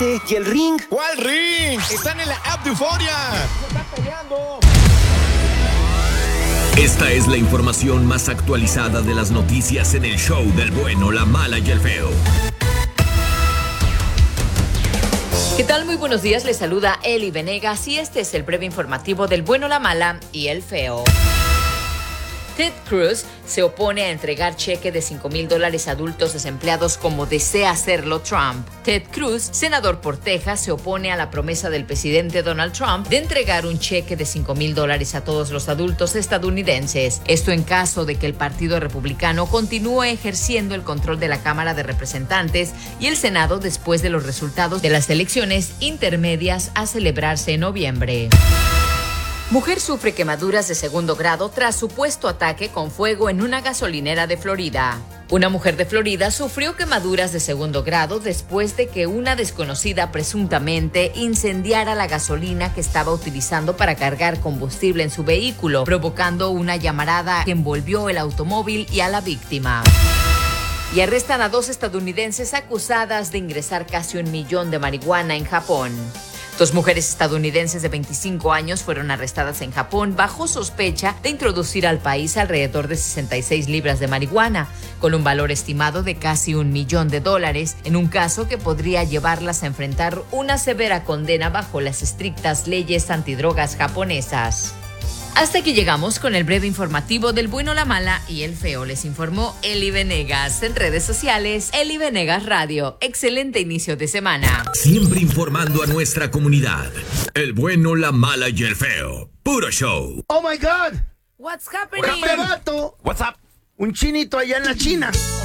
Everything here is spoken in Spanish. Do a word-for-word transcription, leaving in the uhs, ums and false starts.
Oye, ¿y el ring? ¿Cuál ring? Están en la app de Euforia. ¡Se están peleando! Esta es la información más actualizada de las noticias en el show del bueno, la mala y el feo. ¿Qué tal? Muy buenos días, les saluda Eli Venegas y este es el breve informativo del bueno, la mala y el feo. Ted Cruz se opone a entregar cheque de cinco mil dólares a adultos desempleados como desea hacerlo Trump. Ted Cruz, senador por Texas, se opone a la promesa del presidente Donald Trump de entregar un cheque de cinco mil dólares a todos los adultos estadounidenses. Esto en caso de que el Partido Republicano continúe ejerciendo el control de la Cámara de Representantes y el Senado después de los resultados de las elecciones intermedias a celebrarse en noviembre. Mujer sufre quemaduras de segundo grado tras supuesto ataque con fuego en una gasolinera de Florida. Una mujer de Florida sufrió quemaduras de segundo grado después de que una desconocida presuntamente incendiara la gasolina que estaba utilizando para cargar combustible en su vehículo, provocando una llamarada que envolvió el automóvil y a la víctima. Y arrestan a dos estadounidenses acusadas de ingresar casi un millón de marihuana en Japón. Dos mujeres estadounidenses de veinticinco años fueron arrestadas en Japón bajo sospecha de introducir al país alrededor de sesenta y seis libras de marihuana, con un valor estimado de casi un millón de dólares, en un caso que podría llevarlas a enfrentar una severa condena bajo las estrictas leyes antidrogas japonesas. Hasta aquí llegamos con el breve informativo del bueno, la mala y el feo. Les informó Eli Venegas. En redes sociales, Eli Venegas Radio. Excelente inicio de semana. Siempre informando a nuestra comunidad. El bueno, la mala y el feo. Puro show. Oh my God. What's happening? Este vato, What's up? un chinito allá en la China,